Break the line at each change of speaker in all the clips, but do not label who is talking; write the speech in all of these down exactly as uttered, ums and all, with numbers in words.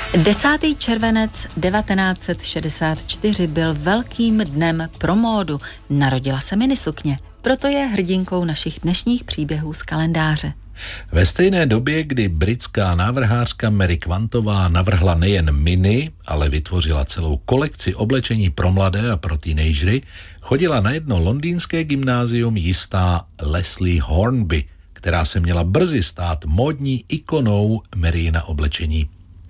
desátý červenec devatenáct set šedesát čtyři byl velkým dnem pro módu. Narodila se minisukně, proto je hrdinkou našich dnešních příběhů z kalendáře.
Ve stejné době, kdy britská návrhářka Mary Quantová navrhla nejen mini, ale vytvořila celou kolekci oblečení pro mladé a pro teenagery, chodila na jedno londýnské gymnázium jistá Leslie Hornby, která se měla brzy stát módní ikonou Maryina oblečení.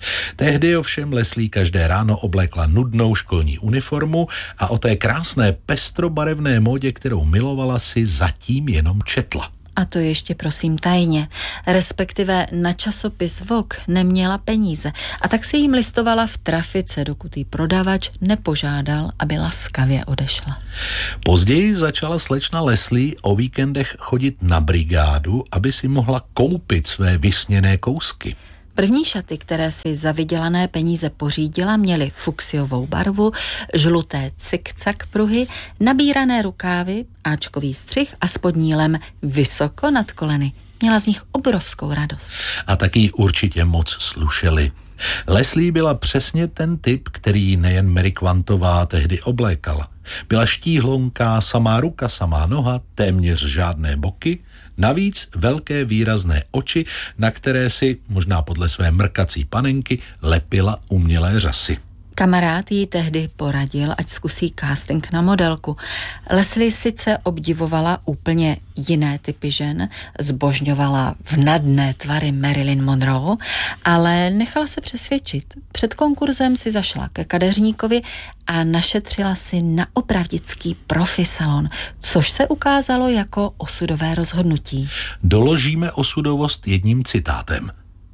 Tehdy ovšem Leslie každé ráno oblékla nudnou školní uniformu a o té krásné pestrobarevné módě, kterou milovala, si zatím jenom četla.
A to ještě prosím tajně, respektive na časopis Vogue neměla peníze a tak si jim listovala v trafice, dokud jí prodavač nepožádal, aby laskavě odešla.
Později začala slečna Leslie o víkendech chodit na brigádu, aby si mohla koupit své vysněné kousky.
První šaty, které si za vydělané peníze pořídila, měly fuksiovou barvu, žluté cikcak pruhy, nabírané rukávy, áčkový střih a spodní lem vysoko nad koleny. Měla z nich obrovskou radost.
A taky určitě moc slušely. Leslie byla přesně ten typ, který nejen Mary Quantová tehdy oblékala. Byla štíhlonká, samá ruka, samá noha, téměř žádné boky, navíc velké výrazné oči, na které si, možná podle své mrkací panenky, lepila umělé řasy.
Kamarád jí tehdy poradil, ať zkusí casting na modelku. Leslie sice obdivovala úplně jiné typy žen, zbožňovala vnadné tvary Marilyn Monroe, ale nechala se přesvědčit. Před konkurzem si zašla ke kadeřníkovi a našetřila si na opravdický profi salon, což se ukázalo jako osudové rozhodnutí.
Doložíme osudovost jedním citátem.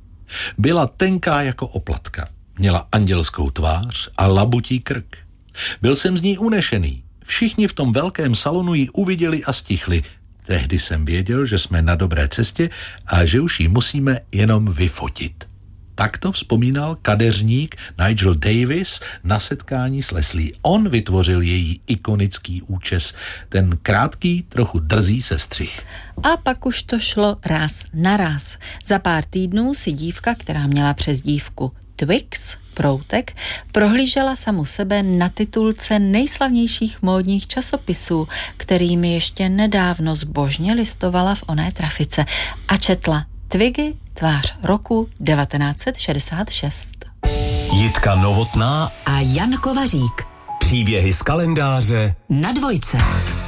Byla tenká jako oplatka. Měla andělskou tvář a labutí krk. Byl jsem z ní unešený. Všichni v tom velkém salonu ji uviděli a stichli. Tehdy jsem věděl, že jsme na dobré cestě a že už ji musíme jenom vyfotit. Takto vzpomínal kadeřník Nigel Davis na setkání s Leslie. On vytvořil její ikonický účes, ten krátký, trochu drzý sestřih.
A pak už to šlo ráz na ráz. Za pár týdnů si dívka, která měla přezdívku Twix, proutek, prohlížela samu sebe na titulce nejslavnějších módních časopisů, kterými ještě nedávno zbožně listovala v oné trafice a četla Twiggy, tvář roku devatenáct set šedesát šest.
Jitka Novotná
a Jan Kovařík.
Příběhy z kalendáře
na Dvojce.